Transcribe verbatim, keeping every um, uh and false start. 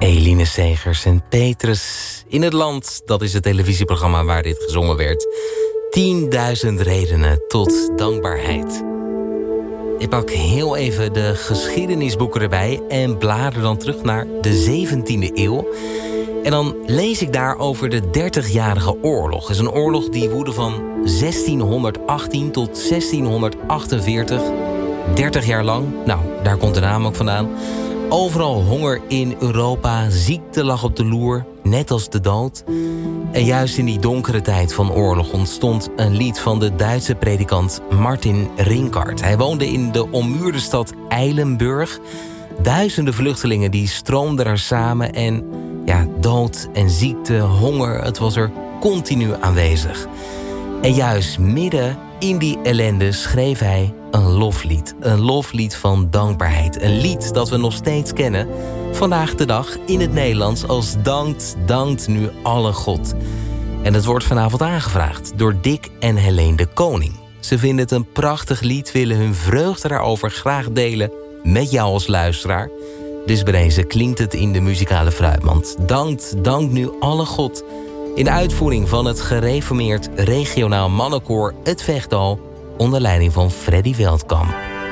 Eline Segers en Petrus in het land. Dat is het televisieprogramma waar dit gezongen werd. tienduizend redenen tot dankbaarheid. Ik pak heel even de geschiedenisboeken erbij en blader dan terug naar de zeventiende eeuw. En dan lees ik daar over de dertigjarige oorlog. Het is een oorlog die woedde van zestienhonderdachttien tot zestienhonderdachtenveertig. dertig jaar lang, nou, daar komt de naam ook vandaan. Overal honger in Europa, ziekte lag op de loer, net als de dood. En juist in die donkere tijd van oorlog ontstond een lied van de Duitse predikant Martin Ringart. Hij woonde in de ommuurde stad Eilenburg. Duizenden vluchtelingen die stroomden er samen en ja, dood en ziekte, honger, het was er continu aanwezig. En juist midden in die ellende schreef hij een loflied. Een loflied van dankbaarheid. Een lied dat we nog steeds kennen. Vandaag de dag in het Nederlands als Dankt, dankt nu alle God. En het wordt vanavond aangevraagd door Dick en Helene de Koning. Ze vinden het een prachtig lied, willen hun vreugde daarover graag delen met jou als luisteraar. Dus bij deze klinkt het in de muzikale fruitmand. Dankt, dankt nu alle God. In uitvoering van het gereformeerd regionaal mannenkoor Het Vechtdal onder leiding van Freddy Veldkamp.